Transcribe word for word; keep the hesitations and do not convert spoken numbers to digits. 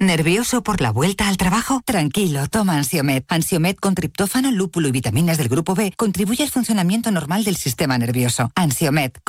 ¿Nervioso por la vuelta al trabajo? Tranquilo, toma Ansiomed. Ansiomed con triptófano, lúpulo y vitaminas del grupo B contribuye al funcionamiento normal del sistema nervioso. Ansiomed.